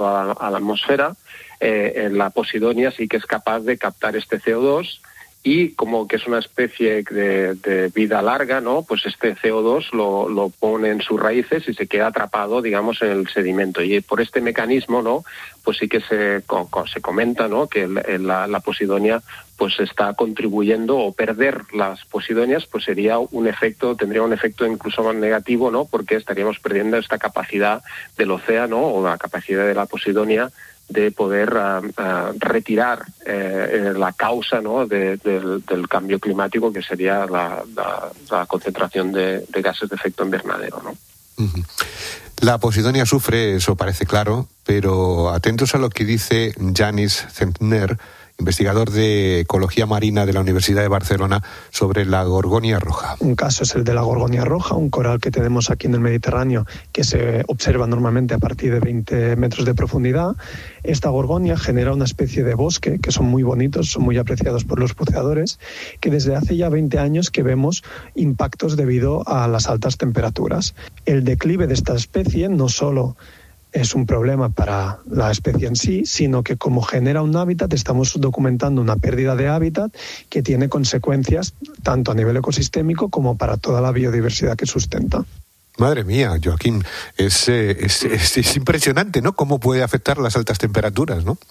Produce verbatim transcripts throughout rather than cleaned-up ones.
a, a la atmósfera, eh, la posidonia sí que es capaz de captar este C O dos y como que es una especie de, de vida larga, ¿no? Pues este C O dos lo, lo pone en sus raíces y se queda atrapado, digamos, en el sedimento. Y por este mecanismo, ¿no? Pues sí que se, se comenta, ¿no? Que la, la posidonia pues está contribuyendo, o perder las posidonias pues sería un efecto, tendría un efecto incluso más negativo, ¿no? Porque estaríamos perdiendo esta capacidad del océano o la capacidad de la posidonia de poder uh, uh, retirar eh, la causa, ¿no? de, de, del cambio climático, que sería la, la, la concentración de, de gases de efecto invernadero, ¿no? Uh-huh. La posidonia sufre, eso parece claro, pero atentos a lo que dice Yanis Zentner, investigador de ecología marina de la Universidad de Barcelona, sobre la gorgonia roja. Un caso es el de la gorgonia roja, un coral que tenemos aquí en el Mediterráneo que se observa normalmente a partir de veinte metros de profundidad. Esta gorgonia genera una especie de bosque que son muy bonitos, son muy apreciados por los buceadores, que desde hace ya veinte años que vemos impactos debido a las altas temperaturas. El declive de esta especie no solo es un problema para la especie en sí, sino que como genera un hábitat, estamos documentando una pérdida de hábitat que tiene consecuencias tanto a nivel ecosistémico como para toda la biodiversidad que sustenta. Madre mía, Joaquín, es, es, es, es impresionante, ¿no? Cómo puede afectar las altas temperaturas, ¿no?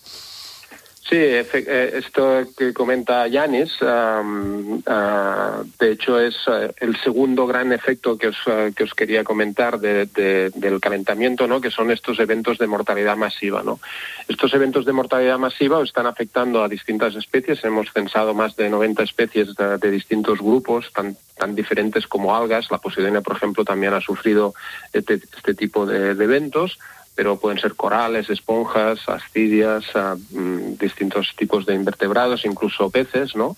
Sí, esto que comenta Yanis, um, uh, de hecho es uh, el segundo gran efecto que os, uh, que os quería comentar de, de, del calentamiento, ¿no? Que son estos eventos de mortalidad masiva, ¿no? Estos eventos de mortalidad masiva están afectando a distintas especies. Hemos censado más de noventa especies de, de distintos grupos, tan, tan diferentes como algas. La posidonia, por ejemplo, también ha sufrido este, este tipo de, de eventos, pero pueden ser corales, esponjas, ascidias, uh, distintos tipos de invertebrados, incluso peces, ¿no?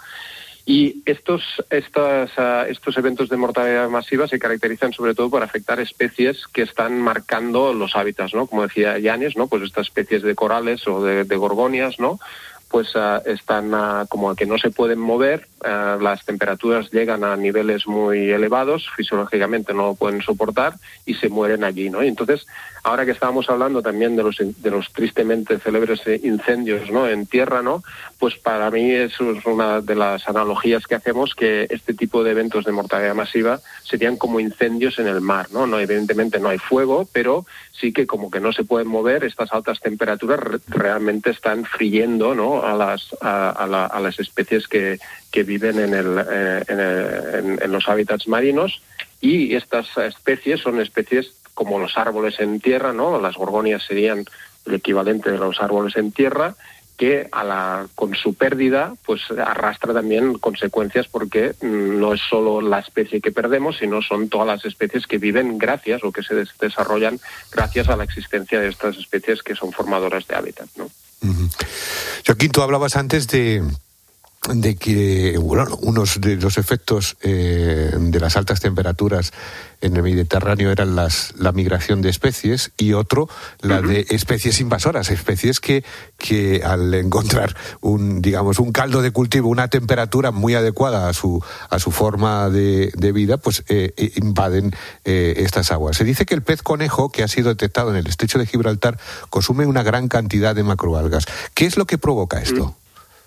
Y estos, estas, uh, estos eventos de mortalidad masiva se caracterizan sobre todo por afectar especies que están marcando los hábitats, ¿no? Como decía Yanis, ¿no? Pues estas especies de corales o de, de gorgonias, ¿no? Pues uh, están uh, como que no se pueden mover, uh, las temperaturas llegan a niveles muy elevados, fisiológicamente no lo pueden soportar y se mueren allí, ¿no? Y entonces, ahora que estábamos hablando también de los de los tristemente célebres incendios, ¿no? En tierra, ¿no? Pues para mí eso es una de las analogías que hacemos, que este tipo de eventos de mortalidad masiva serían como incendios en el mar, ¿no? No, evidentemente no hay fuego, pero sí que como que no se pueden mover, estas altas temperaturas re- realmente están friendo, ¿no? a las a, a, la, a las especies que, que viven en, el, eh, en, el, en, en los hábitats marinos, y estas especies son especies como los árboles en tierra, ¿no? Las gorgonias serían el equivalente de los árboles en tierra, que a la, con su pérdida pues arrastra también consecuencias, porque no es solo la especie que perdemos, sino son todas las especies que viven gracias o que se des- desarrollan gracias a la existencia de estas especies que son formadoras de hábitat, ¿no? Uh-huh. Joaquín, tú hablabas antes de, de que bueno, unos de los efectos eh, de las altas temperaturas en el Mediterráneo eran las, la migración de especies, y otro, la uh-huh. de especies invasoras, especies que, que al encontrar un, digamos, un caldo de cultivo, una temperatura muy adecuada a su, a su forma de, de vida, pues eh, invaden eh, estas aguas. Se dice que el pez conejo, que ha sido detectado en el estrecho de Gibraltar, consume una gran cantidad de macroalgas. ¿Qué es lo que provoca esto? Uh-huh.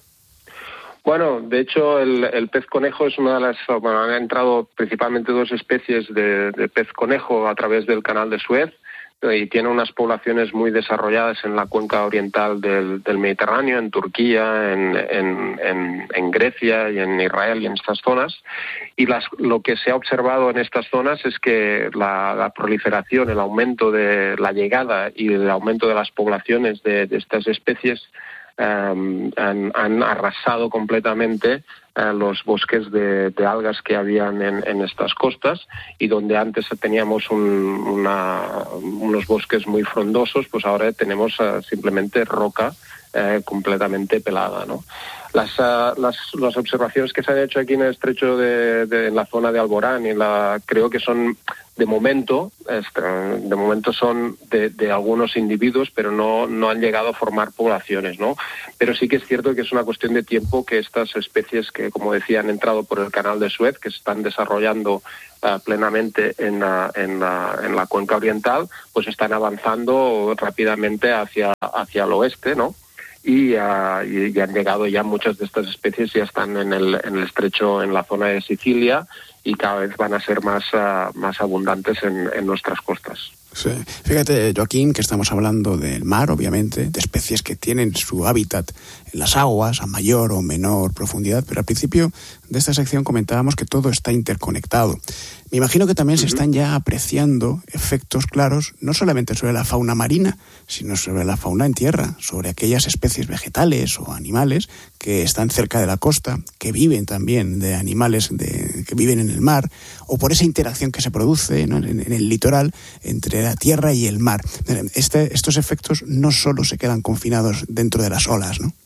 Bueno, de hecho, el, el pez conejo es una de las... Bueno, han entrado principalmente dos especies de, de pez conejo a través del canal de Suez, y tiene unas poblaciones muy desarrolladas en la cuenca oriental del, del Mediterráneo, en Turquía, en, en, en, en Grecia y en Israel y en estas zonas. Y las, lo que se ha observado en estas zonas es que la, la proliferación, el aumento de la llegada y el aumento de las poblaciones de, de estas especies Um, han, han arrasado completamente uh, los bosques de, de algas que habían en, en estas costas, y donde antes teníamos un, una, unos bosques muy frondosos, pues ahora tenemos uh, simplemente roca uh, completamente pelada, ¿no? Las, uh, las, las observaciones que se han hecho aquí en el estrecho de, de en la zona de Alborán, y la, creo que son de momento, de momento son de, de algunos individuos, pero no, no han llegado a formar poblaciones, ¿no? Pero sí que es cierto que es una cuestión de tiempo que estas especies que, como decía, han entrado por el canal de Suez, que se están desarrollando uh, plenamente en la, en, la, en la cuenca oriental, pues están avanzando rápidamente hacia, hacia el oeste, ¿no? Y, uh, y, y han llegado ya muchas de estas especies, ya están en el, en el estrecho, en la zona de Sicilia, y cada vez van a ser más, uh, más abundantes en, en nuestras costas. Sí. Fíjate, Joaquín, que estamos hablando del mar, obviamente, de especies que tienen su hábitat en las aguas a mayor o menor profundidad, pero al principio de esta sección comentábamos que todo está interconectado. Me imagino que también uh-huh. se están ya apreciando efectos claros, no solamente sobre la fauna marina, sino sobre la fauna en tierra, sobre aquellas especies vegetales o animales que están cerca de la costa, que viven también de animales de, que viven en el mar, o por esa interacción que se produce, ¿no?, en, en el litoral entre la tierra y el mar. Este, estos efectos no solo se quedan confinados dentro de las olas, ¿no?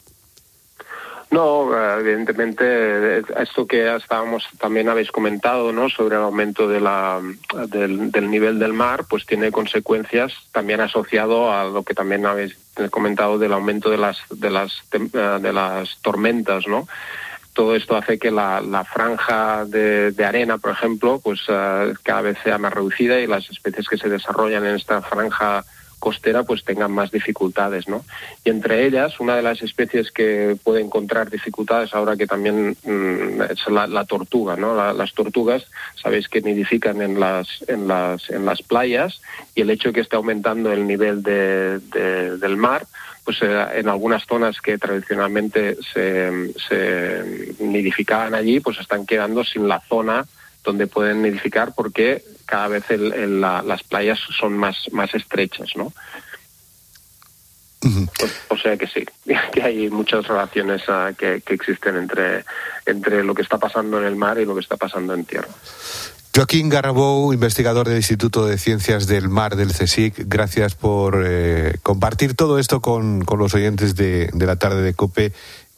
No, evidentemente, esto que estábamos, también habéis comentado, ¿no?, sobre el aumento de la, del, del nivel del mar, pues tiene consecuencias también asociado a lo que también habéis comentado del aumento de las, de las, de las tormentas, ¿no? Todo esto hace que la, la franja de, de arena, por ejemplo, pues uh, cada vez sea más reducida y las especies que se desarrollan en esta franja costera pues tengan más dificultades, ¿no? Y entre ellas, una de las especies que puede encontrar dificultades ahora que también mmm, es la, la tortuga, ¿no? La, las tortugas, sabéis que nidifican en las, en las, en las playas, y el hecho de que esté aumentando el nivel de, de, del mar, pues eh, en algunas zonas que tradicionalmente se, se nidificaban allí, pues están quedando sin la zona donde pueden nidificar porque cada vez el, el, la, las playas son más, más estrechas, ¿no? Uh-huh. O, o sea que sí, que hay muchas relaciones uh, que, que existen entre, entre lo que está pasando en el mar y lo que está pasando en tierra. Joaquín Garrabou, investigador del Instituto de Ciencias del Mar del CSIC, gracias por eh, compartir todo esto con, con los oyentes de, de la tarde de COPE.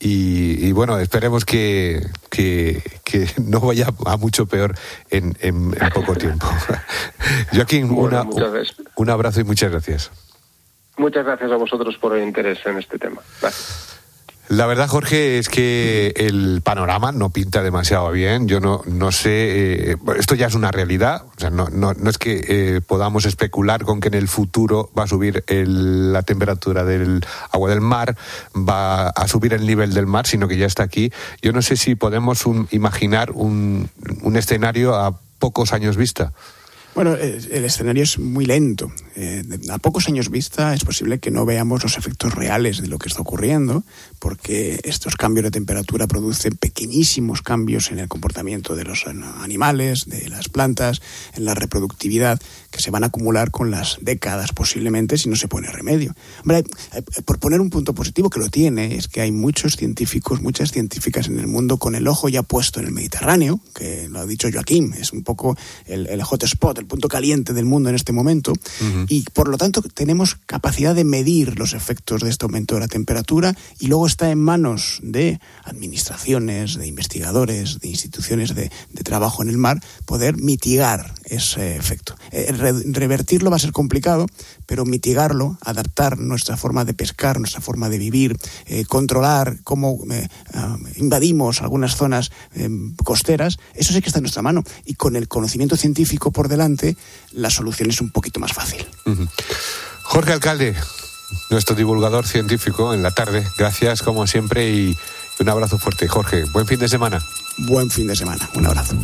Y, y bueno, esperemos que, que, que no vaya a mucho peor en, en, en poco tiempo. Joaquín, bueno, una, un abrazo y muchas gracias. Muchas gracias a vosotros por el interés en este tema. Gracias. La verdad, Jorge, es que el panorama no pinta demasiado bien. Yo no, no sé, eh, esto ya es una realidad. O sea, no, no, no es que eh, podamos especular con que en el futuro va a subir el, la temperatura del agua del mar, va a subir el nivel del mar, sino que ya está aquí. Yo no sé si podemos un, imaginar un, un escenario a pocos años vista. Bueno, el escenario es muy lento. Eh, a pocos años vista es posible que no veamos los efectos reales de lo que está ocurriendo, porque estos cambios de temperatura producen pequeñísimos cambios en el comportamiento de los animales, de las plantas, en la reproductividad, que se van a acumular con las décadas posiblemente si no se pone remedio. Hombre, por poner un punto positivo que lo tiene, es que hay muchos científicos, muchas científicas en el mundo con el ojo ya puesto en el Mediterráneo, que lo ha dicho Joaquín, es un poco el, el hotspot, el punto caliente del mundo en este momento, uh-huh. y por lo tanto tenemos capacidad de medir los efectos de este aumento de la temperatura, y luego está en manos de administraciones, de investigadores, de instituciones de, de trabajo en el mar, poder mitigar ese efecto. Eh, re- revertirlo va a ser complicado, pero mitigarlo, adaptar nuestra forma de pescar, nuestra forma de vivir, eh, controlar cómo eh, uh, invadimos algunas zonas eh, costeras, eso sí que está en nuestra mano, y con el conocimiento científico por delante, la solución es un poquito más fácil. Uh-huh. Jorge Alcalde, nuestro divulgador científico en la tarde, gracias como siempre y un abrazo fuerte. Jorge, buen fin de semana. Buen fin de semana, un abrazo.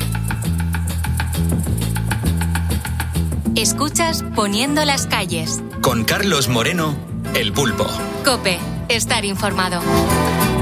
Escuchas Poniendo las calles. Con Carlos Moreno, El Pulpo. COPE, estar informado.